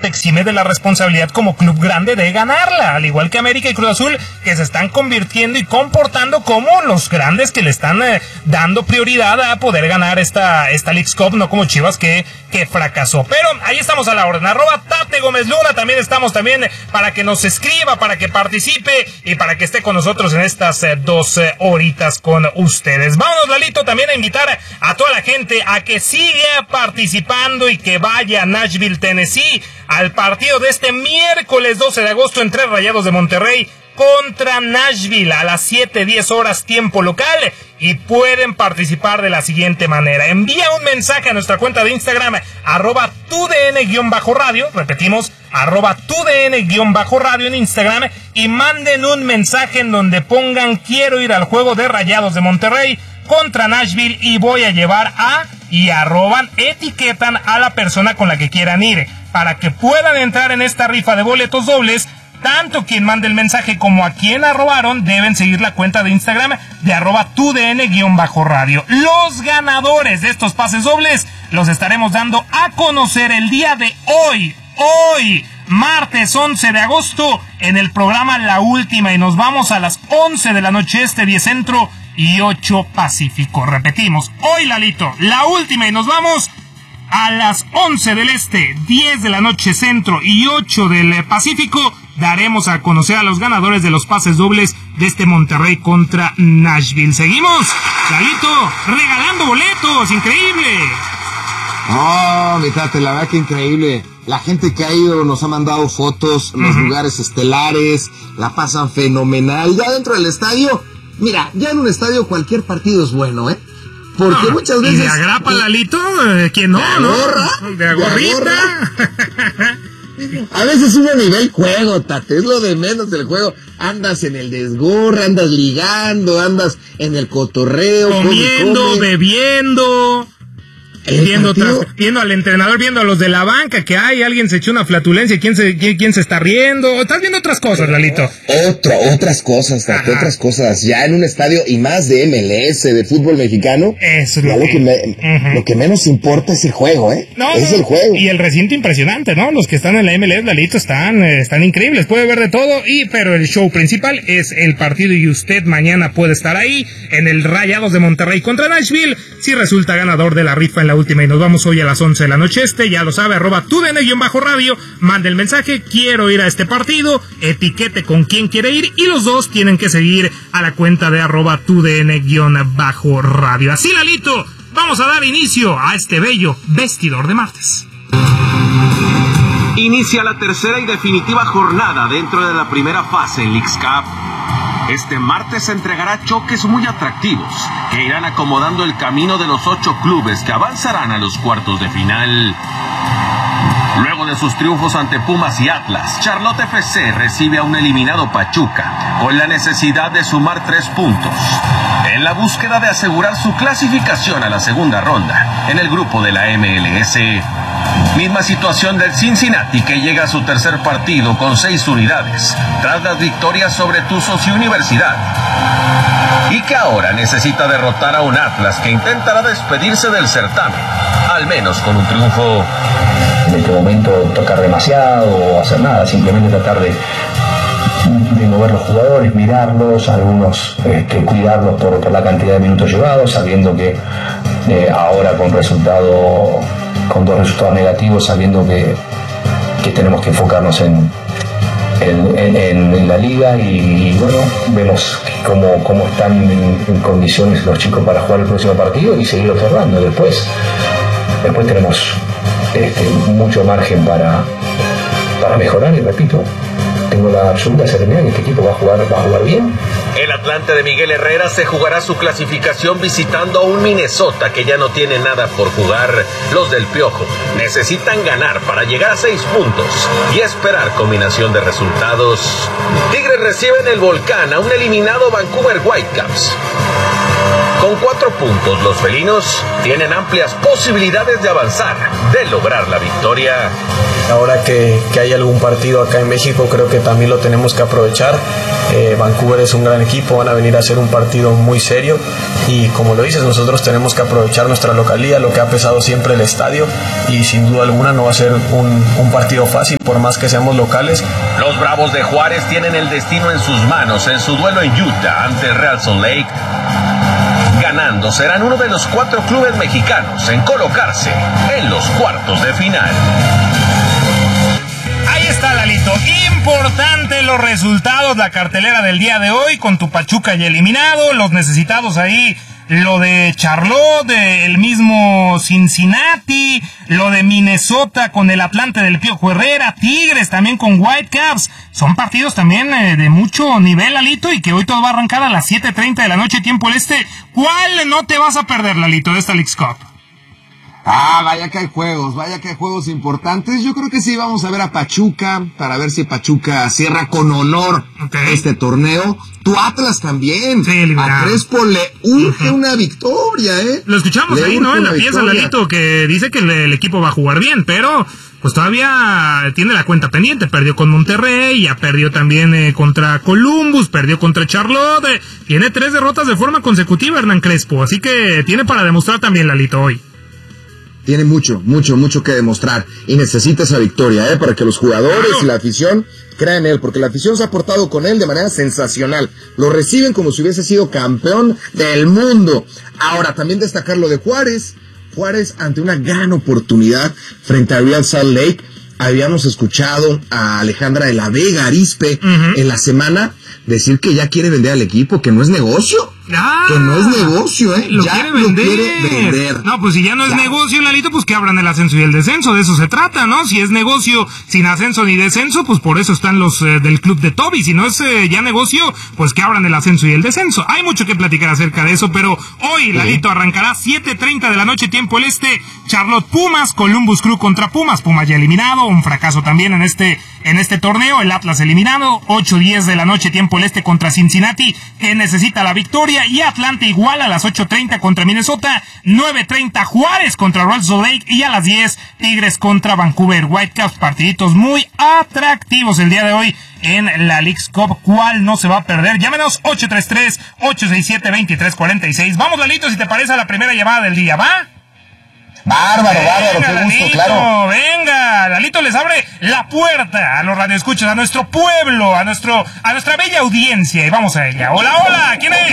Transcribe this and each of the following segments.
te exime de la responsabilidad como club grande de ganarla, al igual que América y Cruz Azul, que se están convirtiendo y comportando como los grandes que le están dando prioridad a poder ganar esta Leagues Cup, no como Chivas que fracasó. Pero ahí estamos a la orden, @Tate Gómez Luna, también estamos para que nos escriba, para que participe y para que esté con nosotros en estas 2 horitas con ustedes. Vámonos, Lalito, también a invitar a toda la gente a que siga participando y que vaya a Nashville, Tennessee, al partido de este miércoles 12 de agosto entre Rayados de Monterrey contra Nashville a las 7:10 horas tiempo local, y pueden participar de la siguiente manera. Envía un mensaje a nuestra cuenta de Instagram @tudn_radio, repetimos, @tudn_radio en Instagram, y manden un mensaje en donde pongan: quiero ir al juego de Rayados de Monterrey contra Nashville y voy a llevar y etiquetan a la persona con la que quieran ir, para que puedan entrar en esta rifa de boletos dobles. Tanto quien mande el mensaje como a quien arrobaron deben seguir la cuenta de Instagram de @tudn_radio. Los ganadores de estos pases dobles los estaremos dando a conocer el día de hoy, martes 11 de agosto, en el programa La Última, y nos vamos a las 11 de la noche este, 10 centro y 8 pacífico. Repetimos, hoy, Lalito, La Última, y nos vamos a las 11 del este, 10 de la noche centro y 8 del Pacífico. Daremos a conocer a los ganadores de los pases dobles de este Monterrey contra Nashville. Seguimos, Lalito, regalando boletos, increíble. Oh, mi Tate, la verdad que increíble. La gente que ha ido nos ha mandado fotos, los lugares estelares, la pasan fenomenal. Ya dentro del estadio, mira, ya en un estadio cualquier partido es bueno, ¿eh? Porque muchas veces... ¿Y de agrapa, Lalito? ¿Quién no? De agorrita. A veces sube a nivel juego, Tate, es lo de menos del juego. Andas en el desgorre, andas ligando, andas en el cotorreo. Comiendo, bebiendo... Viendo al entrenador, viendo a los de la banca, que alguien se echó una flatulencia, quién se está riendo. Estás viendo otras cosas, Lalito. Otras cosas, Tate, otras cosas. Ya en un estadio, y más de MLS, de fútbol mexicano, eso es lo que menos importa es el juego, ¿eh? Es el juego. Y el recinto impresionante, ¿no? Los que están en la MLS, Lalito, están increíbles. Puede ver de todo, pero el show principal es el partido, y usted mañana puede estar ahí en el Rayados de Monterrey contra Nashville, si resulta ganador de la rifa en la última. Y nos vamos hoy a las 11 de la noche este, ya lo sabe, @tudn_radio, mande el mensaje: quiero ir a este partido, etiquete con quién quiere ir, y los dos tienen que seguir a la cuenta de @tudn_radio. Así, Lalito, vamos a dar inicio a este bello vestidor de martes. Inicia la tercera y definitiva jornada dentro de la primera fase en Leagues Cup. Este martes se entregará choques muy atractivos que irán acomodando el camino de los 8 clubes que avanzarán a los cuartos de final. Luego de sus triunfos ante Pumas y Atlas, Charlotte FC recibe a un eliminado Pachuca con la necesidad de sumar 3 puntos en la búsqueda de asegurar su clasificación a la segunda ronda en el grupo de la MLS. Misma situación del Cincinnati, que llega a su tercer partido con 6 unidades, tras las victorias sobre Tuzos y Universidad, y que ahora necesita derrotar a un Atlas que intentará despedirse del certamen, al menos con un triunfo. En este momento tocar demasiado o hacer nada, simplemente tratar de mover los jugadores, mirarlos, algunos cuidarlos por la cantidad de minutos jugados, sabiendo que ahora con 2 resultados negativos, sabiendo que tenemos que enfocarnos en la liga, y bueno, vemos cómo están en condiciones los chicos para jugar el próximo partido y seguir observando. Después tenemos mucho margen para mejorar, y repito, tengo la absoluta seguridad que este equipo va a jugar bien. El Atlante de Miguel Herrera se jugará su clasificación visitando a un Minnesota que ya no tiene nada por jugar. Los del Piojo necesitan ganar para llegar a 6 puntos y esperar combinación de resultados. Tigres recibe en el Volcán a un eliminado Vancouver Whitecaps. Con 4 puntos, los felinos tienen amplias posibilidades de avanzar, de lograr la victoria. Ahora que hay algún partido acá en México, creo que también lo tenemos que aprovechar. Vancouver es un gran equipo, van a venir a hacer un partido muy serio y como lo dices, nosotros tenemos que aprovechar nuestra localía, lo que ha pesado siempre el estadio, y sin duda alguna no va a ser un partido fácil, por más que seamos locales. Los Bravos de Juárez tienen el destino en sus manos en su duelo en Utah ante el Real Salt Lake. Ganando, serán uno de los 4 clubes mexicanos en colocarse en los cuartos de final. Ahí está, Lalito. Importante los resultados, la cartelera del día de hoy con tu Pachuca ya eliminado, los necesitados ahí, lo de Charlotte, el mismo Cincinnati, lo de Minnesota con el Atlante del Piojo Herrera, Tigres también con Whitecaps. Son partidos también de mucho nivel, Lalito, y que hoy todo va a arrancar a las 7:30 de la noche, tiempo el este. ¿Cuál no te vas a perder, Lalito, de esta Leagues Cup? Vaya que hay juegos importantes. Yo creo que sí vamos a ver a Pachuca, para ver si Pachuca cierra con honor este torneo. Tu Atlas también. Sí, a Crespo le urge una victoria, Lo escuchamos ahí, ¿no? En la pieza, Lalito, que dice que el equipo va a jugar bien, pero pues todavía tiene la cuenta pendiente. Perdió con Monterrey, ya perdió también contra Columbus, perdió contra Charlotte. Tiene 3 derrotas de forma consecutiva, Hernán Crespo. Así que tiene para demostrar también, Lalito, hoy. Tiene mucho que demostrar y necesita esa victoria, para que los jugadores y la afición crean en él, porque la afición se ha portado con él de manera sensacional. Lo reciben como si hubiese sido campeón del mundo. Ahora, también destacar lo de Juárez. Juárez ante una gran oportunidad frente a Real Salt Lake. Habíamos escuchado a Alejandra de la Vega Arizpe en la semana decir que ya quiere vender al equipo, que no es negocio. Que no es negocio, ya lo quiere vender. No, pues si ya no es negocio, Lalito, pues que abran el ascenso y el descenso, de eso se trata, ¿no? Si es negocio sin ascenso ni descenso, pues por eso están los del club de Toby. Si no es ya negocio, pues que abran el ascenso y el descenso. Hay mucho que platicar acerca de eso, pero hoy, Lalito, arrancará 7:30 de la noche, tiempo el este, Charlotte Pumas, Columbus Crew contra Pumas. Pumas ya eliminado, un fracaso también en este torneo. El Atlas eliminado, 8:10 de la noche, tiempo el este, contra Cincinnati, que necesita la victoria. Y Atlanta igual a las 8:30 contra Minnesota, 9:30 Juárez contra Real Salt Lake, y a las 10 Tigres contra Vancouver Whitecaps. Partiditos muy atractivos el día de hoy en la Leagues Cup. ¿Cuál no se va a perder? Llámenos 833-867-2346. Vamos, Lalito, si te parece, a la primera llamada del día, ¿va? Bárbaro, qué gusto, Lalito, claro. Venga, Lalito les abre la puerta a los radioescuchas, a nuestro pueblo, a nuestra bella audiencia, y vamos a ella. Hola, ¿quién es?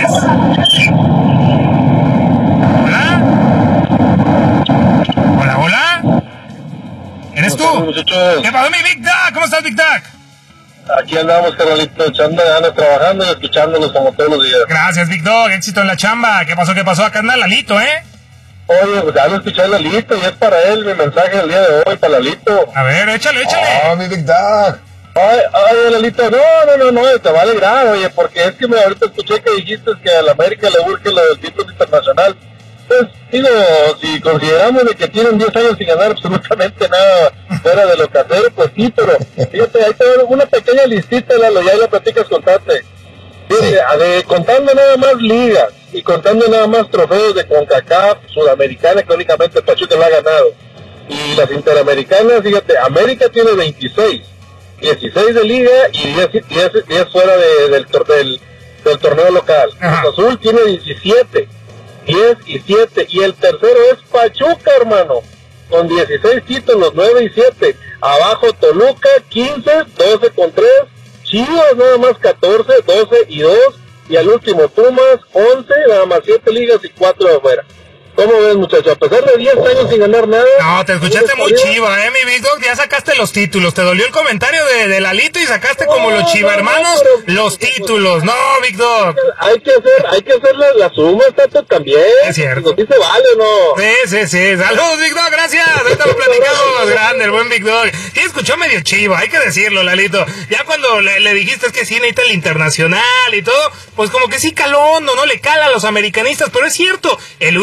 Hola. ¿Eres tú? ¿Qué pasó, mi Big Duck? ¿Cómo estás, Big Duck? Aquí andamos, carnalito, echando ganas, trabajando y escuchándolos como todos los días. Gracias, Big Dog, éxito en la chamba. ¿Qué pasó? Acá anda Lalito, Oye, pues ya lo escuché a Lalito y es para él mi mensaje del día de hoy, para Lalito. A ver, échale. Mi Big Dog. Ay, Lalito, no, te va a alegrar, oye, porque es que ahorita escuché que dijiste que a la América le urge lo del título internacional. Pues, digo, si consideramos de que tienen 10 años sin ganar absolutamente nada fuera de lo casero, pues sí, pero fíjate, ahí te doy una pequeña listita, Lalo, ya la platicas con Tate. Fíjate, contando nada más ligas y contando nada más trofeos de CONCACAF, Sudamericana, que únicamente Pachuca lo ha ganado, y las interamericanas, fíjate, América tiene 26 de liga y 10 fuera del torneo local. Cruz Azul tiene 17, 10 y 7, y el tercero es Pachuca, hermano, con 16 títulos, 9 y 7. Abajo Toluca, 15, 12 con 3. Chivas nada más 14, 12 y 2. Y al último Pumas, 11, nada más 7 ligas y 4 de afuera. ¿Cómo ves, muchacho? A pesar de 10 años sin ganar nada... No, te escuchaste muy chiva, mi Big Dog. Ya sacaste los títulos. Te dolió el comentario de Lalito y sacaste como los chiva hermanos los títulos. No, Big Dog. Hay que hacer la suma, Tato, también. Es cierto. ¿Sí se vale o no? Sí. Saludos, Big Dog, gracias. Ahorita lo platicamos. Grande, el buen Big Dog. Sí, escuchó medio chiva, hay que decirlo, Lalito. Ya cuando le dijiste es que sí necesita el internacional y todo, pues como que sí caló hondo, no le cala a los americanistas. Pero es cierto, el último 2000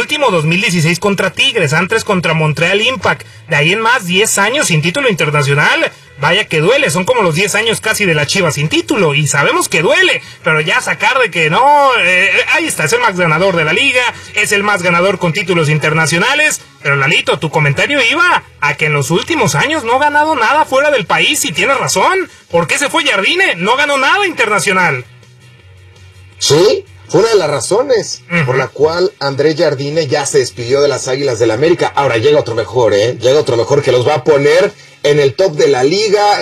2016 contra Tigres, antes contra Montreal Impact, de ahí en más 10 años sin título internacional. Vaya que duele, son como los 10 años casi de la Chivas sin título, y sabemos que duele, pero ya sacar de que no, ahí está, es el más ganador de la liga, es el más ganador con títulos internacionales, pero Lalito, tu comentario iba a que en los últimos años no ha ganado nada fuera del país, y tienes razón. ¿Por qué se fue Jardine? No ganó nada internacional. Sí, fue una de las razones por la cual Andrés Jardine ya se despidió de las Águilas del América. Ahora llega otro mejor, llega otro mejor que los va a poner en el top de la liga.